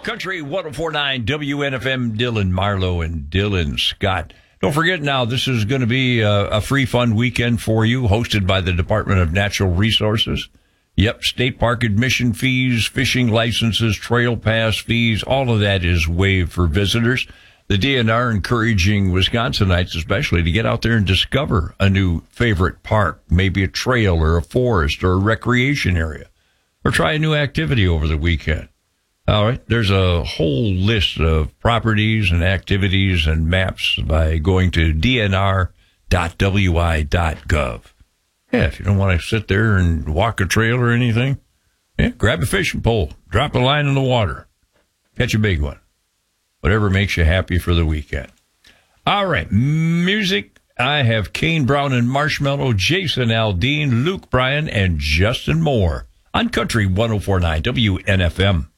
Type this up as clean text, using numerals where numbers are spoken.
Country 104.9 WNFM, Dylan Marlowe and Dylan Scott. Don't forget now, this is going to be a free, fun weekend for you, hosted by the Department of Natural Resources. Yep, state park admission fees, fishing licenses, trail pass fees, all of that is waived for visitors. The DNR encouraging Wisconsinites especially to get out there and discover a new favorite park, maybe a trail or a forest or a recreation area, or try a new activity over the weekend. All right, there's a whole list of properties and activities and maps by going to dnr.wi.gov. Yeah, if you don't want to sit there and walk a trail or anything, grab a fishing pole, drop a line in the water, catch a big one. Whatever makes you happy for the weekend. All right, music. I have Kane Brown and Marshmallow, Jason Aldean, Luke Bryan, and Justin Moore on Country 104.9 WNFM.